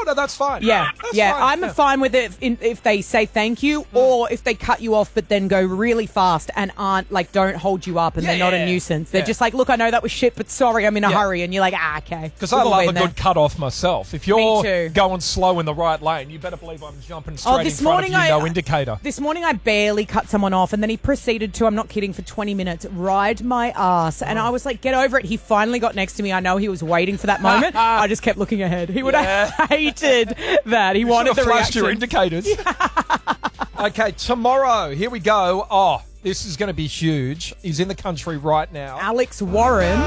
no, that's fine. Yeah, That's yeah. fine. I'm fine with it if they say thank you or if they cut you off but then go really fast and don't hold you up and they're not a nuisance. They're just like, look, I know that was shit, but sorry, I'm in a hurry. And you're like, okay. Because I love a good cut off myself. If you're going slow in the right lane, you better believe I'm jumping straight in front of you, no indicator. This morning I barely cut someone off and then he proceeded to, I'm not kidding, for 20 minutes, ride my ass. And I was like, get over it. He finally got next to me. I know he was waiting for that moment. I just kept looking ahead. He would have hated that. He wanted the reaction. Your indicators. Okay, tomorrow, here we go. Oh, this is going to be huge. He's in the country right now. Alex Warren.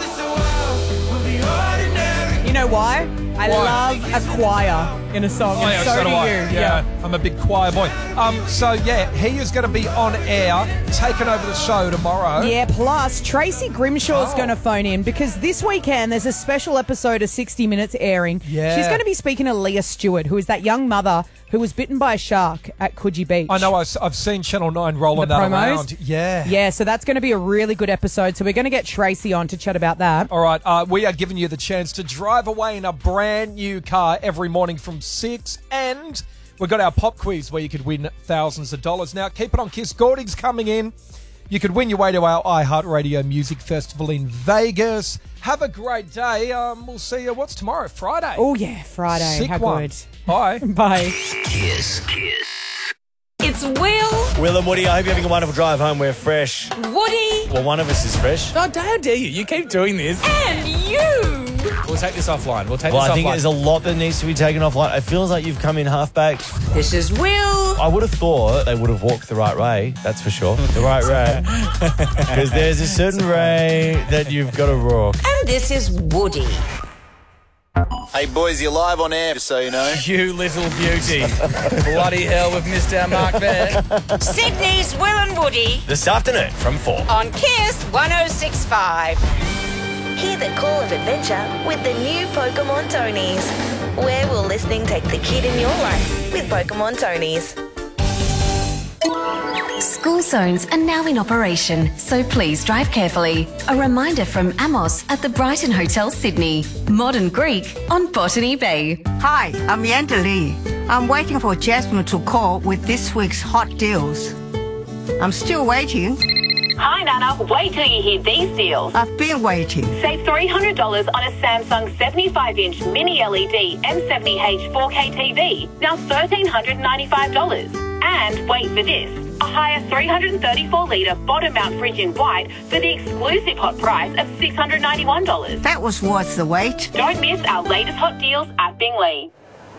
You know why? I love a choir in a song, and so do you. Yeah, I'm a big choir boy. He is going to be on air, taking over the show tomorrow. Yeah, plus Tracy Grimshaw's going to phone in because this weekend there's a special episode of 60 Minutes airing. Yeah. She's going to be speaking to Leah Stewart, who is that young mother who was bitten by a shark at Coogee Beach. I know, I've seen Channel 9 rolling that around. Yeah. Yeah, so that's going to be a really good episode. So we're going to get Tracy on to chat about that. All right, we are giving you the chance to drive away in a brand new car every morning from 6, and we've got our pop quiz where you could win thousands of dollars. Now, keep it on Kiss. Gordy's coming in. You could win your way to our iHeartRadio Music Festival in Vegas. Have a great day. We'll see you. What's tomorrow? Friday. Oh, yeah, Friday. Sick How one. good. Bye. Bye. Kiss. It's Will. Will and Woody, I hope you're having a wonderful drive home. We're fresh. Woody. Well, one of us is fresh. Oh, how dare you? You keep doing this. And you. We'll take this offline. I think there's a lot that needs to be taken offline. It feels like you've come in half-baked. This is Will. I would have thought they would have walked the right way, that's for sure. The right way. Because there's a certain way that you've got to walk. And this is Woody. Hey boys, you're live on air, just so you know. You little beauty. Bloody hell, we've missed our mark there. Sydney's Will and Woody. This afternoon from 4. On Kiss 106.5. Hear the call of adventure with the new Pokemon Tonies. Where will listening take the kid in your life with Pokemon Tonies? School zones are now in operation, so please drive carefully. A reminder from Amos at the Brighton Hotel, Sydney. Modern Greek on Botany Bay. Hi, I'm Yanda Lee. I'm waiting for Jasmine to call with this week's hot deals. I'm still waiting. Hi, Nana. Wait till you hear these deals. I've been waiting. Save $300 on a Samsung 75-inch mini LED M70H 4K TV. Now $1,395. And wait for this. A higher 334-litre bottom-mount fridge in white for the exclusive hot price of $691. That was worth the wait. Don't miss our latest hot deals at Bingley.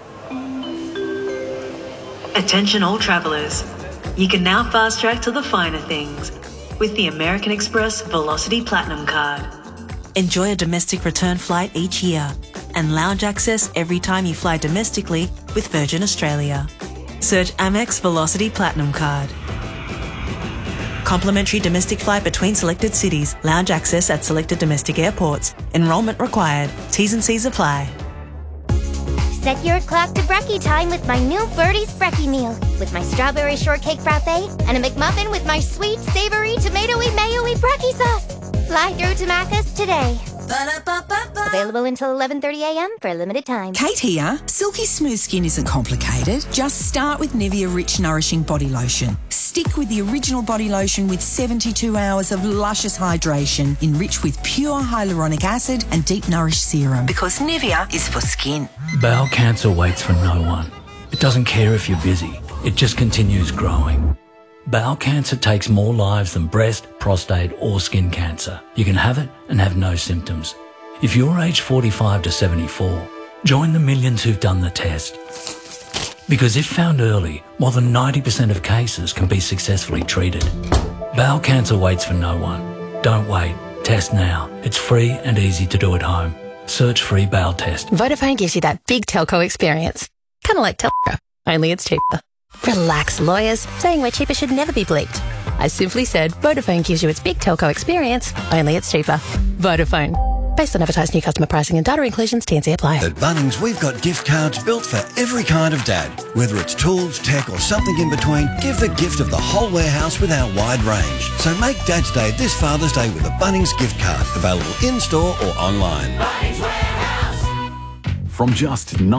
Attention all travellers. You can now fast-track to the finer things with the American Express Velocity Platinum Card. Enjoy a domestic return flight each year and lounge access every time you fly domestically with Virgin Australia. Search Amex Velocity Platinum Card. Complimentary domestic flight between selected cities. Lounge access at selected domestic airports. Enrolment required. T's and C's apply. Set your clock to brekkie time with my new Birdie's Brekkie meal. With my strawberry shortcake frappe and a McMuffin with my sweet, savory, tomatoey, mayo-y brekkie sauce. Fly through to Macca's today. Available until 11:30 a.m. for a limited time. Kate here. Silky smooth skin isn't complicated. Just start with Nivea Rich Nourishing Body Lotion. Stick with the original body lotion with 72 hours of luscious hydration, enriched with pure hyaluronic acid and deep nourished serum. Because Nivea is for skin. Bowel cancer waits for no one. It doesn't care if you're busy. It just continues growing. Bowel cancer takes more lives than breast, prostate or skin cancer. You can have it and have no symptoms. If you're aged 45 to 74, join the millions who've done the test. Because if found early, more than 90% of cases can be successfully treated. Bowel cancer waits for no one. Don't wait. Test now. It's free and easy to do at home. Search free bowel test. Vodafone gives you that big telco experience. Kind of like telco, only it's cheaper. Relax, lawyers. Saying we're cheaper should never be bleeped. I simply said Vodafone gives you its big telco experience, only it's cheaper. Vodafone. Based on advertised new customer pricing and data inclusions, T&C apply. At Bunnings, we've got gift cards built for every kind of dad. Whether it's tools, tech or something in between, give the gift of the whole warehouse with our wide range. So make Dad's Day this Father's Day with a Bunnings gift card. Available in-store or online. Bunnings Warehouse. From just